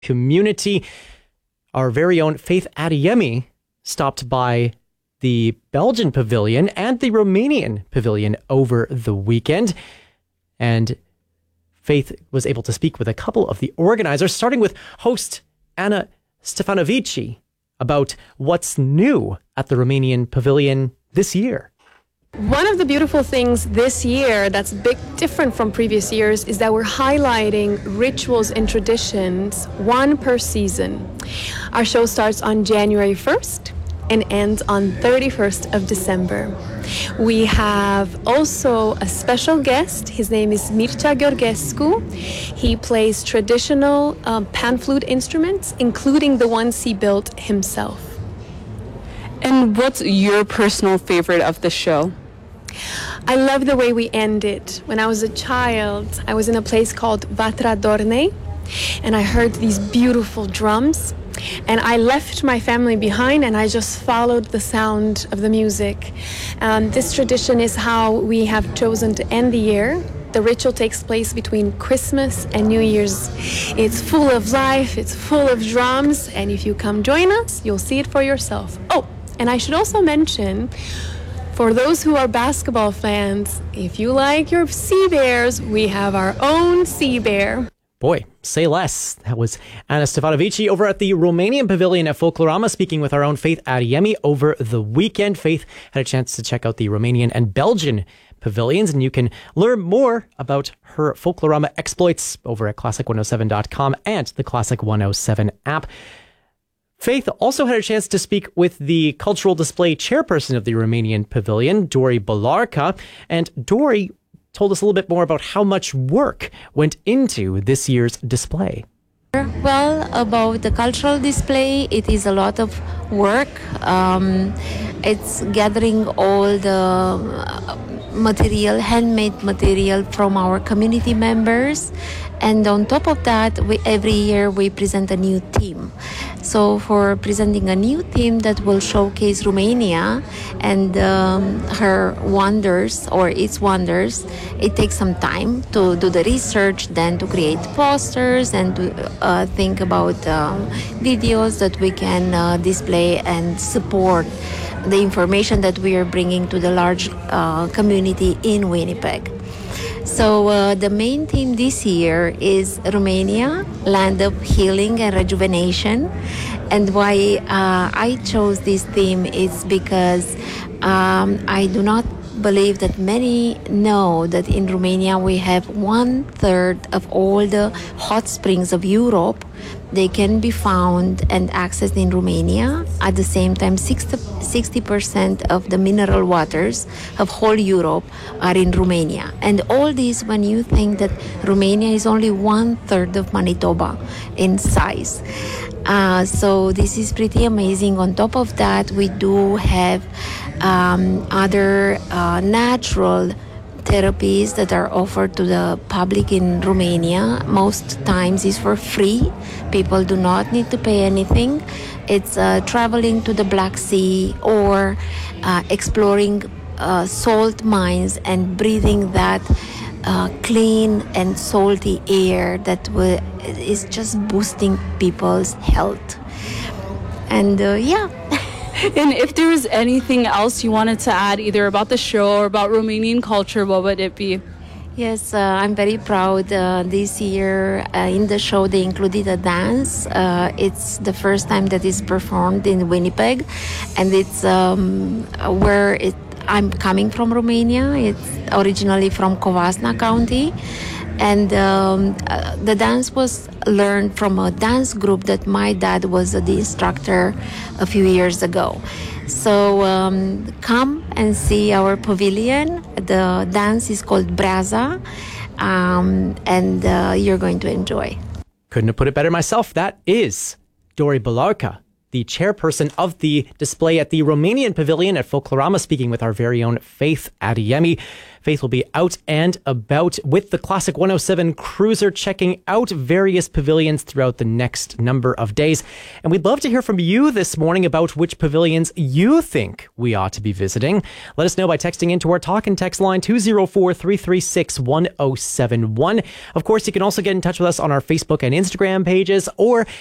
community. Our very own Faith Adeyemi stopped by the Belgian pavilion and the Romanian pavilion over the weekend. And Faith was able to speak with a couple of the organizers, starting with host Anna Stefanovici about what's new at the Romanian pavilion this year. One of the beautiful things this year that's big different from previous years is that we're highlighting rituals and traditions, one per season. Our show starts on January 1st and ends on 31st of December. We have also a special guest. His name is Mircea Gheorghescu. He plays traditional pan flute instruments, including the ones he built himself. And what's your personal favorite of the show? I love the way we end it. When I was a child, I was in a place called Vatra Dornei, and I heard these beautiful drums. And I left my family behind and I just followed the sound of the music. This tradition is how we have chosen to end the year. The ritual takes place between Christmas and New Year's. It's full of life, it's full of drums, and if you come join us, you'll see it for yourself. Oh, and I should also mention, for those who are basketball fans, if you like your Sea Bears, we have our own Sea Bear. Boy, say less. That was Anna Stefanovici over at the Romanian pavilion at Folklorama, speaking with our own Faith Adeyemi over the weekend. Faith had a chance to check out the Romanian and Belgian pavilions, and you can learn more about her Folklorama exploits over at classic107.com and the Classic 107 app. Faith also had a chance to speak with the cultural display chairperson of the Romanian pavilion, Dori Balarca, and Dori told us a little bit more about how much work went into this year's display. Well, about the cultural display, it is a lot of work. It's gathering all the material, handmade material from our community members. And on top of that, every year we present a new theme. So for presenting a new theme that will showcase Romania and her wonders or its wonders, it takes some time to do the research, then to create posters and to think about videos that we can display and support the information that we are bringing to the large community in Winnipeg. So the main theme this year is Romania, land of healing and rejuvenation. And why I chose this theme is because I do not believe that many know that in Romania we have 1/3 of all the hot springs of Europe. They can be found and accessed in Romania. At the same time, 60% of the mineral waters of whole Europe are in Romania. And all this when you think that Romania is only 1/3 of Manitoba in size. So this is pretty amazing. On top of that, we do have other natural therapies that are offered to the public in Romania. Most times is for free. People do not need to pay anything. It's traveling to the Black Sea or exploring salt mines and breathing that clean and salty air that is just boosting people's health. And yeah. And if there was anything else you wanted to add, either about the show or about Romanian culture, what would it be? Yes, I'm very proud. This year in the show they included a dance. It's the first time that it's performed in Winnipeg, and it's where I'm coming from, Romania. It's originally from Covasna County. And the dance was learned from a dance group that my dad was the instructor a few years ago. So come and see our pavilion. The dance is called Breaza, and you're going to enjoy. Couldn't have put it better myself. That is Dori Balarca the chairperson of the display at the Romanian Pavilion at Folklorama, speaking with our very own Faith Adeyemi. Faith will be out and about with the Classic 107 Cruiser, checking out various pavilions throughout the next number of days. And we'd love to hear from you this morning about which pavilions you think we ought to be visiting. Let us know by texting into our talk and text line 204-336-1071. Of course, you can also get in touch with us on our Facebook and Instagram pages, or